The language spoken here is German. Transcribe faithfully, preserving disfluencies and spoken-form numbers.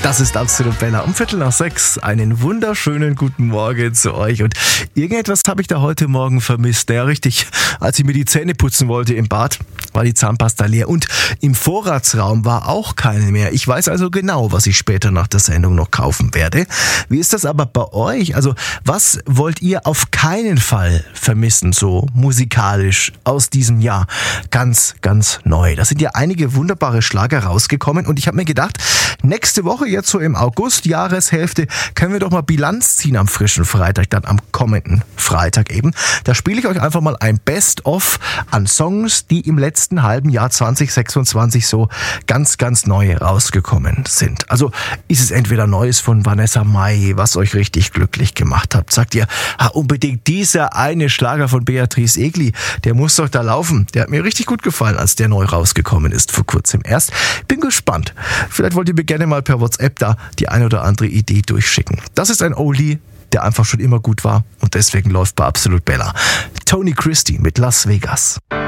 Das ist Absolut Bella. Um Viertel nach sechs. Einen wunderschönen guten Morgen zu euch. Und irgendetwas habe ich da heute Morgen vermisst. Ja, richtig. Als ich mir die Zähne putzen wollte im Bad, war die Zahnpasta leer. Und im Vorratsraum war auch keine mehr. Ich weiß also genau, was ich später nach der Sendung noch kaufen werde. Wie ist das aber bei euch? Also, was wollt ihr auf keinen Fall vermissen, so musikalisch aus diesem Jahr? Ganz, ganz neu. Da sind ja einige wunderbare Schlager rausgekommen. Und ich habe mir gedacht, nächste Woche, jetzt so im August, Jahreshälfte, können wir doch mal Bilanz ziehen am frischen Freitag, dann am kommenden Freitag eben. Da spiele ich euch einfach mal ein Best-of an Songs, die im letzten halben Jahr zwanzig sechsundzwanzig so ganz, ganz neu rausgekommen sind. Also ist es entweder Neues von Vanessa Mai, was euch richtig glücklich gemacht hat. Sagt ihr, ah, unbedingt dieser eine Schlager von Beatrice Egli, der muss doch da laufen. Der hat mir richtig gut gefallen, als der neu rausgekommen ist, vor kurzem erst. Bin gespannt. Vielleicht wollt ihr mir gerne mal per WhatsApp da die eine oder andere Idee durchschicken. Das ist ein Oldie, der einfach schon immer gut war und deswegen läuft bei Absolut Bella. Tony Christie mit Las Vegas.